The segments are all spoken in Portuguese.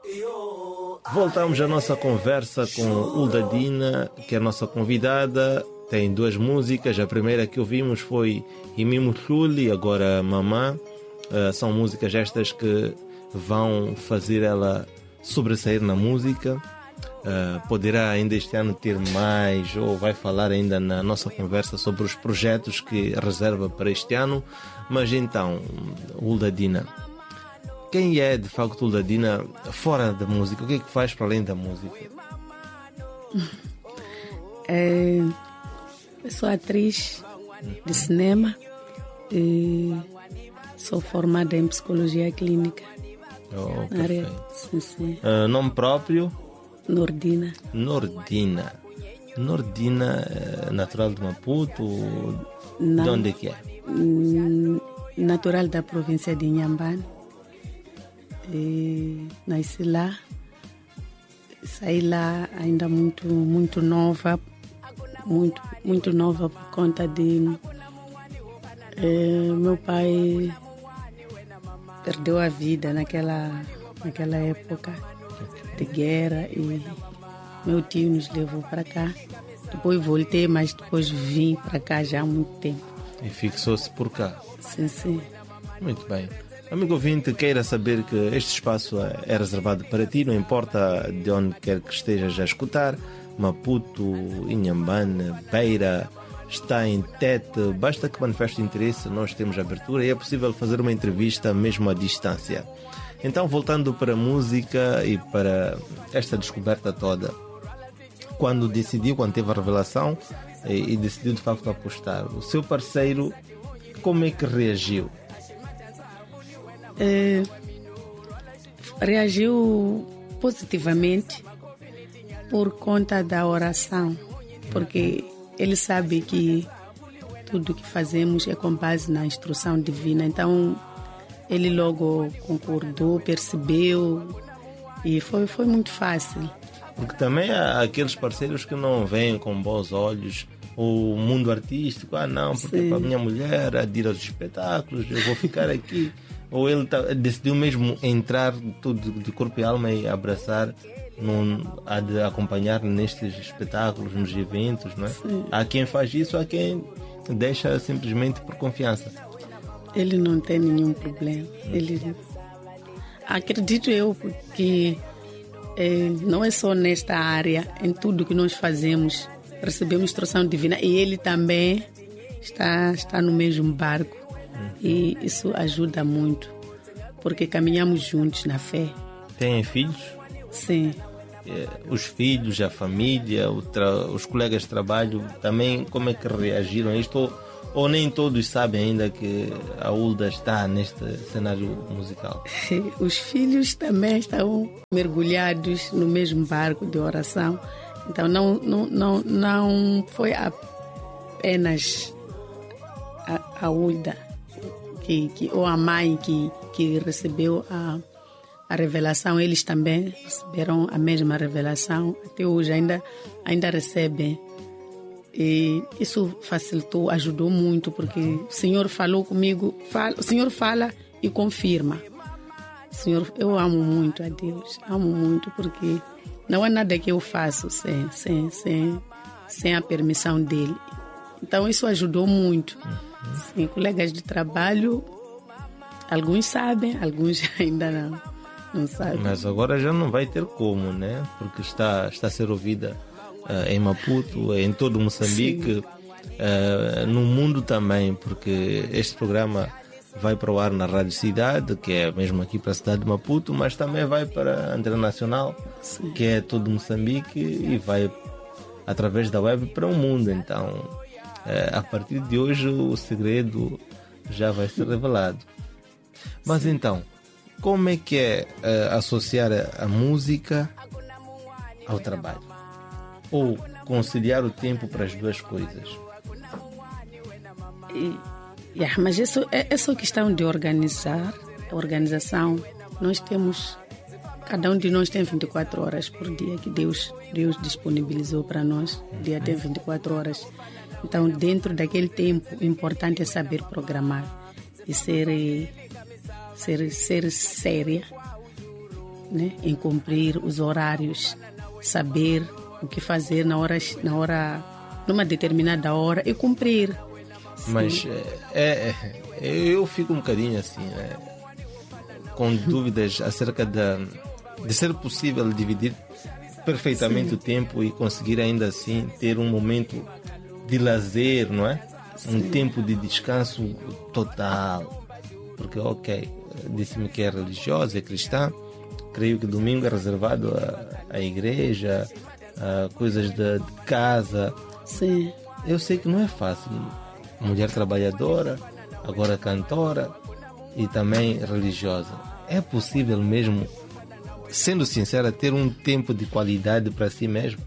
Voltamos à nossa conversa com Hulda Dina, que é a nossa convidada. Tem duas músicas. A primeira que ouvimos foi Imimo Thuli, agora Mamã. São músicas estas que vão fazer ela sobressair na música. Poderá ainda este ano ter mais, ou vai falar ainda na nossa conversa sobre os projetos que reserva para este ano. Mas então, Hulda Dina, quem é de facto Hulda Dina fora da música? O que é que faz para além da música? Eu sou atriz de cinema e sou formada em psicologia clínica. Na área, sim. Nome próprio? Nordina. Nordina, natural de Maputo? Não. De onde é que é? Natural da província de Inhambane. Nasci lá. Saí lá ainda muito nova. Muito nova por conta de meu pai perdeu a vida naquela época de guerra e meu tio nos levou para cá. Depois voltei, mas depois vim para cá já há muito tempo. E fixou-se por cá? Sim. Muito bem. Amigo ouvinte, queira saber que este espaço é reservado para ti, não importa de onde quer que estejas a escutar. Maputo, Inhambane, Beira, está em Tete, basta que manifeste interesse, nós temos abertura e é possível fazer uma entrevista mesmo à distância. Então, voltando para a música e para esta descoberta toda, quando teve a revelação e decidiu de facto apostar, o seu parceiro, como é que reagiu? Reagiu positivamente por conta da oração, porque ele sabe que tudo que fazemos é com base na instrução divina. Então ele logo concordou, percebeu e foi muito fácil. Porque também há aqueles parceiros que não veem com bons olhos o mundo artístico. Não, porque Sim. para a minha mulher ir aos espetáculos, eu vou ficar aqui. Ou ele decidiu mesmo entrar tudo de corpo e alma e abraçar, a de acompanhar nestes espetáculos, nos eventos, não é? Sim. Há quem faz isso, há quem deixa simplesmente por confiança. Ele não tem nenhum problema. Acredito eu que não é só nesta área, em tudo que nós fazemos, recebemos instrução divina e ele também está no mesmo barco. E isso ajuda muito, porque caminhamos juntos na fé. Têm filhos? Sim. Os filhos, a família, os colegas de trabalho, também como é que reagiram a isto? Ou nem todos sabem ainda que a Hulda está neste cenário musical? Os filhos também estão mergulhados no mesmo barco de oração. Então não foi apenas a Hulda ou a mãe que recebeu a revelação. Eles também receberam a mesma revelação. Até hoje ainda recebem. E isso facilitou, ajudou muito, porque o Senhor falou comigo, o Senhor fala e confirma. Senhor, eu amo muito a Deus, amo muito, porque não há nada que eu faço sem a permissão dele. Então isso ajudou muito. Sim, colegas de trabalho, alguns sabem, alguns ainda não sabem. Mas agora já não vai ter como, né? Porque está a ser ouvida em Maputo, em todo Moçambique, no mundo também, porque este programa vai para o ar na Rádio Cidade, que é mesmo aqui para a cidade de Maputo, mas também vai para a Antena Nacional, sim, que é todo Moçambique, e vai através da web para o mundo. Então, a partir de hoje, o segredo já vai ser revelado. Mas então, como é que é associar a música ao trabalho? Ou conciliar o tempo para as duas coisas? Mas isso é só questão de organizar. A organização, nós temos, cada um de nós tem 24 horas por dia que Deus disponibilizou para nós. O dia tem 24 horas. Então, dentro daquele tempo, o importante é saber programar e ser séria né, em cumprir os horários, saber o que fazer numa determinada hora e cumprir. Sim. Mas eu fico um bocadinho assim, né, com dúvidas acerca de ser possível dividir perfeitamente, sim, o tempo e conseguir ainda assim ter um momento de lazer, não é? Sim. Um tempo de descanso total. Porque, ok, disse-me que é religiosa, é cristã, creio que domingo é reservado à igreja, a coisas de casa. Sim. Eu sei que não é fácil. Mulher trabalhadora, agora cantora e também religiosa. É possível mesmo, sendo sincera, ter um tempo de qualidade para si mesmo?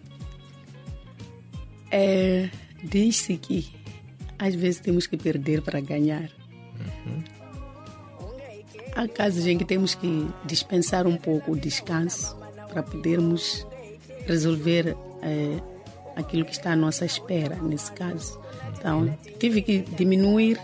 Diz-se que às vezes temos que perder para ganhar. Uhum. Há casos em que temos que dispensar um pouco o descanso para podermos resolver aquilo que está à nossa espera, nesse caso. Então, tive que diminuir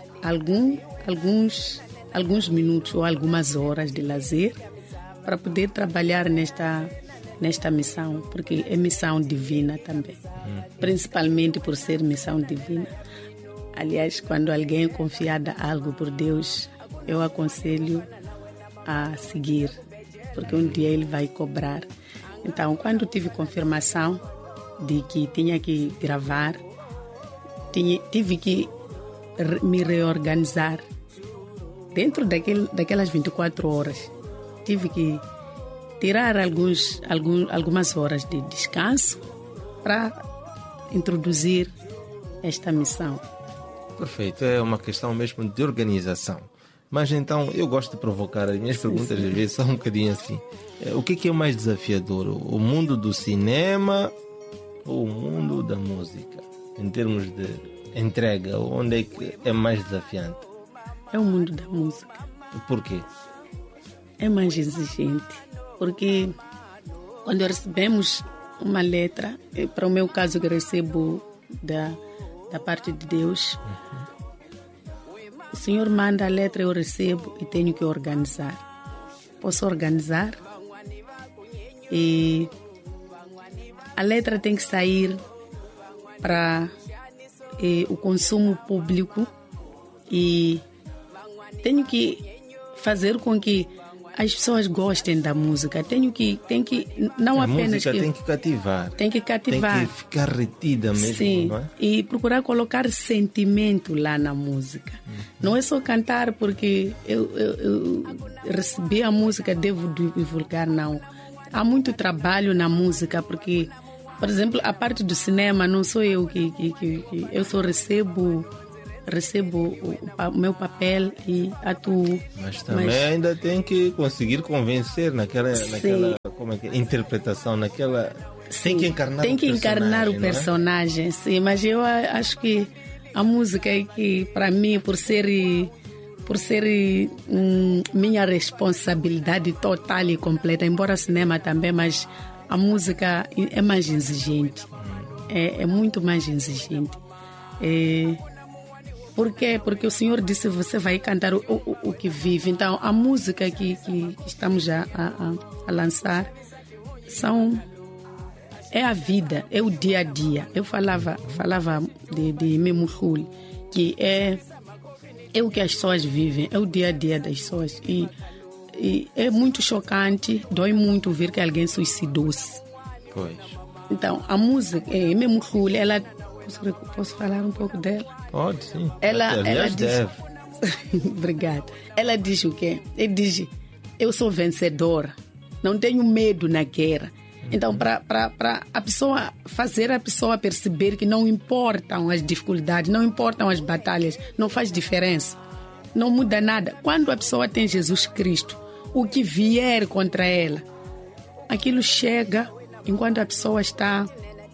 alguns minutos ou algumas horas de lazer para poder trabalhar nesta missão, porque é missão divina também, principalmente por ser missão divina. Aliás, quando alguém é confiado a algo por Deus, eu aconselho a seguir, porque um dia ele vai cobrar. Então, quando tive confirmação de que tinha que gravar, tive que me reorganizar. Dentro daquelas 24 horas, tive que tirar algumas horas de descanso para introduzir esta missão. Perfeito, é uma questão mesmo de organização. Mas então, eu gosto de provocar, as minhas perguntas às vezes são um bocadinho assim. O que é o mais desafiador? O mundo do cinema ou o mundo da música? Em termos de entrega, onde é que é mais desafiante? É o mundo da música. Por quê? É mais exigente, porque quando recebemos uma letra, para o meu caso que eu recebo da parte de Deus, o Senhor manda a letra, eu recebo e tenho que organizar. Posso organizar e a letra tem que sair para o consumo público e tenho que fazer com que as pessoas gostem da música. Tem que não a apenas música tem que cativar. Tem que cativar. Tem que ficar retida mesmo. Sim, não é? E procurar colocar sentimento lá na música. Não é só cantar porque eu recebi a música, devo divulgar, não. Há muito trabalho na música porque, por exemplo, a parte do cinema não sou eu que eu só recebo o meu papel e atuo. Mas também ainda tem que conseguir convencer naquela como é que, interpretação, naquela... Sim, tem que encarnar o personagem, sim, mas eu acho que a música é que, para mim, por ser minha responsabilidade total e completa, embora cinema também, mas a música é mais exigente, é muito mais exigente. Por quê? Porque o Senhor disse, você vai cantar o que vive. Então, a música que estamos a lançar é a vida, é o dia a dia. Eu falava de Memuhul, que é o que as pessoas vivem, é o dia a dia das pessoas. E é muito chocante, dói muito ver que alguém suicidou-se. Pois. Então, a música, Memuhul, ela... Posso falar um pouco dela? Pode, sim. Ela diz... Obrigada. Ela diz o quê? Ela diz, eu sou vencedora, não tenho medo na guerra. Então, para a pessoa fazer a pessoa perceber que não importam as dificuldades, não importam as batalhas, não faz diferença, não muda nada. Quando a pessoa tem Jesus Cristo, o que vier contra ela, aquilo chega enquanto a pessoa está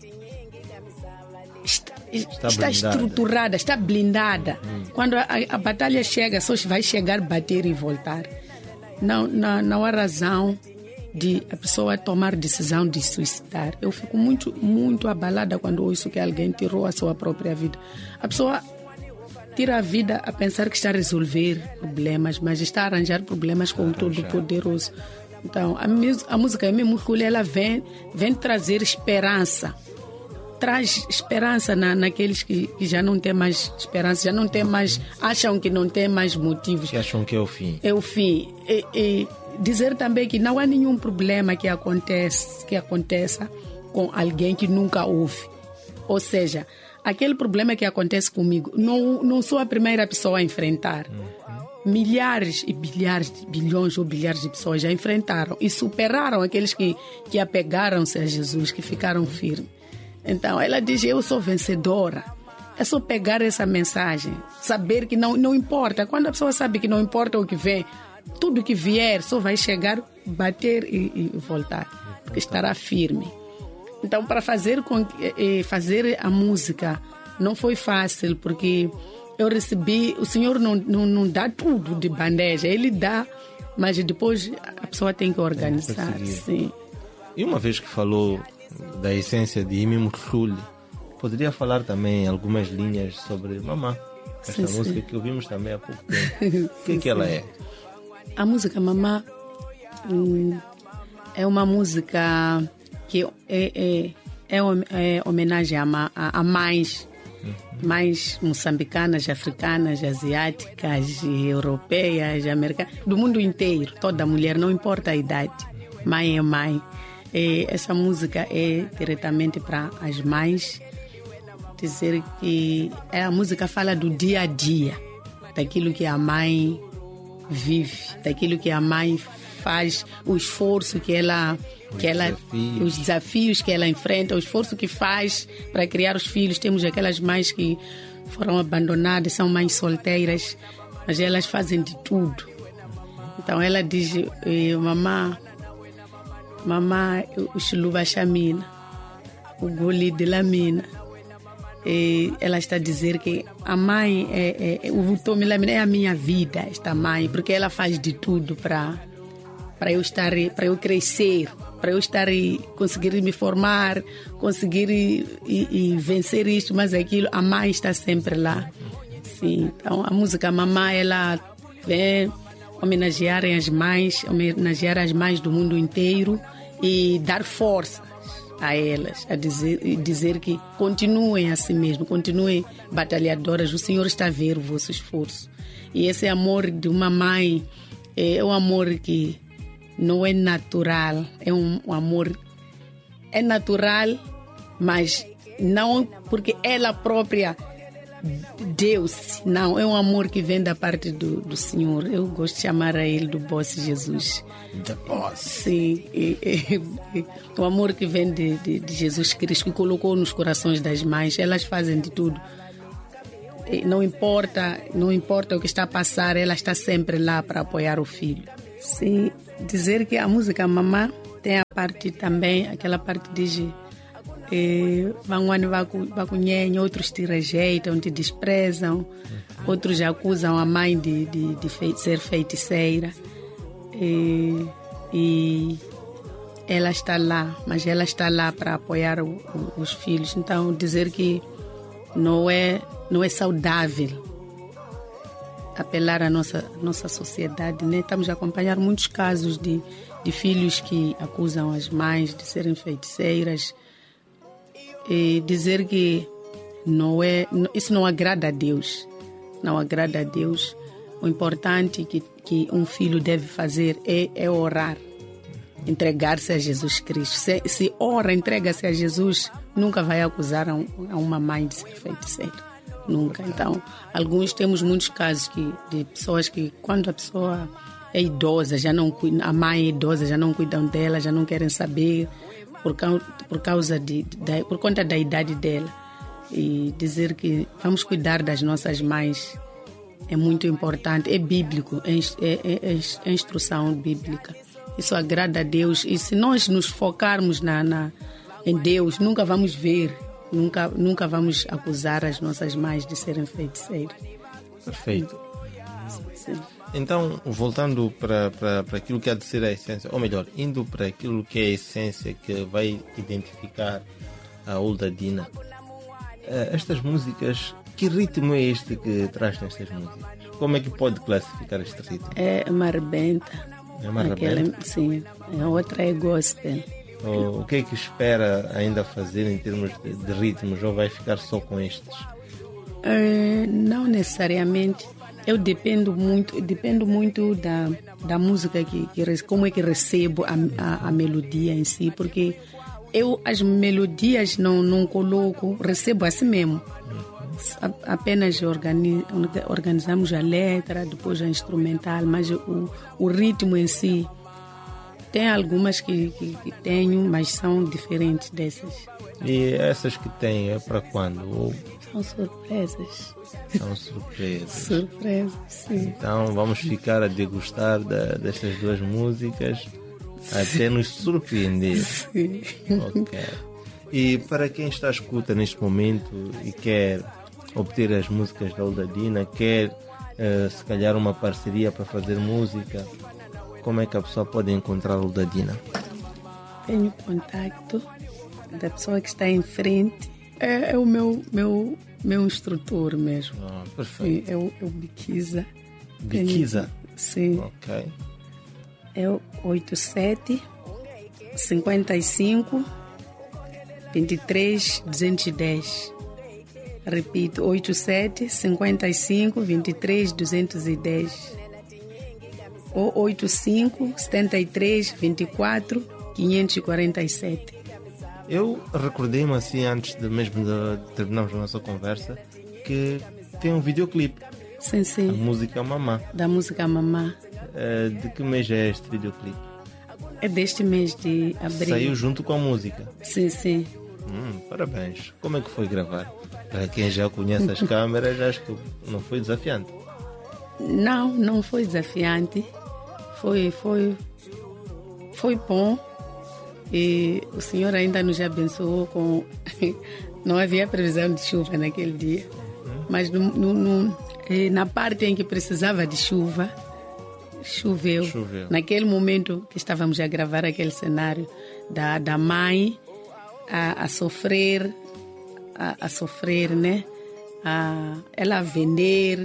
estruturada, está blindada. Quando a batalha chega, só vai chegar, bater e voltar. Não há razão de a pessoa tomar decisão de suicidar. Eu fico muito, muito abalada quando ouço que alguém tirou a sua própria vida. A pessoa tira a vida a pensar que está a resolver problemas, mas está a arranjar problemas com o Todo-Poderoso. Então, a música Mimukule, ela vem trazer esperança. Traz esperança naqueles que já não têm mais esperança, já não têm mais, acham que não têm mais motivos. Que acham que é o fim. É o fim. E dizer também que não há nenhum problema que aconteça com alguém que nunca ouve. Ou seja, aquele problema que acontece comigo, não sou a primeira pessoa a enfrentar. Milhares e bilhões ou bilhares de pessoas já enfrentaram e superaram aqueles que apegaram-se a Jesus, que ficaram firmes. Então, ela diz, eu sou vencedora. É só pegar essa mensagem, saber que não importa. Quando a pessoa sabe que não importa o que vem, tudo que vier só vai chegar, bater e voltar, porque estará firme. Então, para fazer a música não foi fácil, porque eu recebi, o Senhor não dá tudo de bandeja, Ele dá, mas depois a pessoa tem que organizar. Sim. E uma vez que falou da essência de Mimukule, poderia falar também algumas linhas sobre Mamá, esta música que ouvimos também há pouco tempo. O que ela é? A música Mamá é uma música que é homenagem a mães moçambicanas, africanas, asiáticas, europeias, americanas, do mundo inteiro. Toda mulher, não importa a idade, mãe é mãe. E essa música é diretamente para as mães, dizer que a música fala do dia a dia, daquilo que a mãe vive, daquilo que a mãe faz, o esforço os desafios que ela enfrenta, o esforço que faz para criar os filhos. Temos aquelas mães que foram abandonadas, são mães solteiras, mas elas fazem de tudo. Então ela diz, mamá, o Chiluba Chamina, o Goli de Lamina. E ela está a dizer que a mãe, o Tomi Lamina é a minha vida, esta mãe, porque ela faz de tudo para eu crescer, para eu conseguir me formar, conseguir e vencer isto, mas aquilo, a mãe está sempre lá. Sim, então a música Mamá, ela vem homenagear as mães do mundo inteiro e dar força a elas, a dizer que continuem assim mesmo, continuem batalhadoras, o Senhor está a ver o vosso esforço. E esse amor de uma mãe é um amor que não é natural, é um amor, é natural, mas não porque ela própria deu-se, não, é um amor que vem da parte do Senhor. Eu gosto de chamar a ele do Boss Jesus. The Boss. Sim, o amor que vem de Jesus Cristo, que colocou nos corações das mães, elas fazem de tudo. Não importa o que está a passar, ela está sempre lá para apoiar o filho. Sim, dizer que a música Mamá tem a parte também, aquela parte de outros te rejeitam, te desprezam, outros acusam a mãe de ser feiticeira. E ela está lá, mas ela está lá para apoiar os filhos. Então, dizer que não é saudável apelar à nossa sociedade, né? Estamos a acompanhar muitos casos de filhos que acusam as mães de serem feiticeiras. E dizer que isso não agrada a Deus. Não agrada a Deus. O importante que um filho deve fazer é orar, entregar-se a Jesus Cristo. Se ora, entrega-se a Jesus, nunca vai acusar a uma mãe de ser feiticeira. Nunca. Então, temos muitos casos de pessoas que, quando a pessoa é idosa, a mãe é idosa, já não cuidam dela, já não querem saber, por conta da idade dela. E dizer que vamos cuidar das nossas mães é muito importante, é bíblico, é instrução bíblica. Isso agrada a Deus, e se nós nos focarmos em Deus, nunca vamos ver, nunca vamos acusar as nossas mães de serem feiticeiras. Perfeito. Sim. Então, voltando para aquilo que há de ser a essência, ou melhor, indo para aquilo que é a essência que vai identificar a Ulda Dina, estas músicas, que ritmo é este que traz nestas músicas? Como é que pode classificar este ritmo? É uma rebenta, É mais rebelde? Sim, a outra é gospel. O que é que espera ainda fazer em termos de ritmos, ou vai ficar só com estes? Não necessariamente. Eu dependo muito da música, como é que recebo a melodia em si, porque eu as melodias não coloco, recebo assim mesmo. Apenas organizamos a letra, depois a instrumental, mas o ritmo em si, tem algumas que tenho, mas são diferentes dessas. E essas que tem é para quando? São surpresas. São surpresas. Surpresas, sim. Então vamos ficar a degustar destas duas músicas até nos surpreender. Sim. Ok. E para quem está à escuta neste momento e quer obter as músicas da Oldadina, quer se calhar uma parceria para fazer música, como é que a pessoa pode encontrar a Oldadina? Tenho contacto da pessoa que está em frente. É o meu instrutor mesmo. Perfeito. Sim, é o Biquiza. Biquiza? Sim. Ok. É o 87 55 23 210. Repito, 87 55 23 210. Ou 85 73 24 547. Eu recordei-me assim, antes mesmo de terminarmos a nossa conversa, que tem um videoclipe. Sim, sim. Da música Mamá. Da música Mamá. De que mês é este videoclipe? É deste mês de abril. Saiu junto com a música? Sim, sim. Parabéns. Como é que foi gravar? Para quem já conhece as câmeras, acho que não foi desafiante. Não foi desafiante. Foi bom. E o Senhor ainda nos abençoou com... Não havia previsão de chuva naquele dia. Mas na parte em que precisava de chuva, choveu. Naquele momento que estávamos a gravar aquele cenário da mãe a sofrer, né? Ela a vender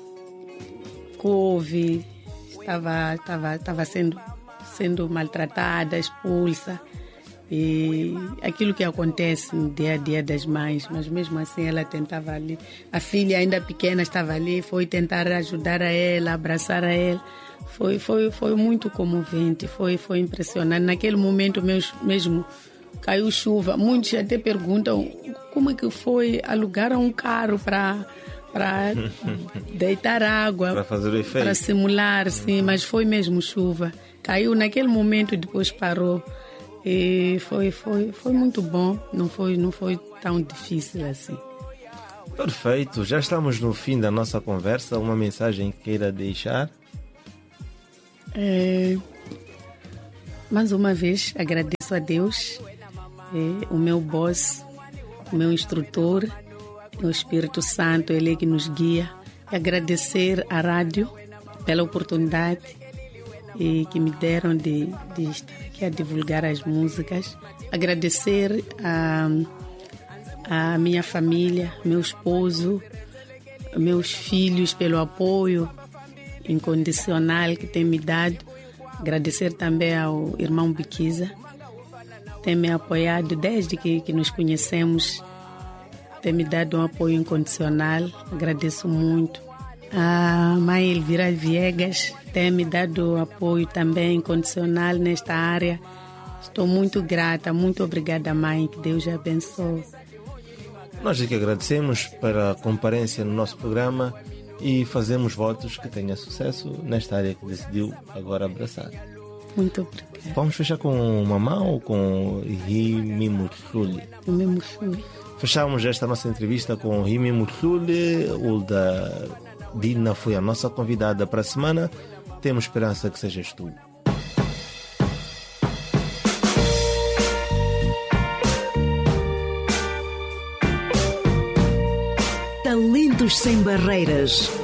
couve, estava sendo maltratada, expulsa. E aquilo que acontece no dia a dia das mães, mas mesmo assim ela tentava ali. A filha ainda pequena estava ali, foi tentar ajudar a ela, abraçar a ela. Foi muito comovente, foi impressionante. Naquele momento mesmo caiu chuva. Muitos até perguntam como é que foi alugar um carro para deitar água, para fazer o efeito, para simular, sim, mas foi mesmo chuva. Caiu naquele momento e depois parou. E foi muito bom, não foi tão difícil assim. Perfeito, já estamos no fim da nossa conversa. Uma mensagem que queira deixar? Mais uma vez agradeço a Deus, o meu boss, o meu instrutor, o Espírito Santo, Ele é que nos guia. Agradecer à rádio pela oportunidade e que me deram de estar aqui a divulgar as músicas. Agradecer a minha família, meu esposo, meus filhos pelo apoio incondicional que tem me dado. Agradecer também ao irmão Biquiza, tem me apoiado desde que nos conhecemos, tem me dado um apoio incondicional. Agradeço muito. A mãe Elvira Viegas tem me dado apoio também incondicional nesta área. Estou muito grata, muito obrigada, mãe, que Deus a abençoe. Nós é que agradecemos pela comparência no nosso programa e fazemos votos que tenha sucesso nesta área que decidiu agora abraçar. Muito obrigada. Vamos fechar com Mamá ou com Rimi Mutluli? Fechamos esta nossa entrevista com Rimi Mutluli. Oldadina foi a nossa convidada para a semana. Temos esperança que sejas tu. Talentos sem barreiras.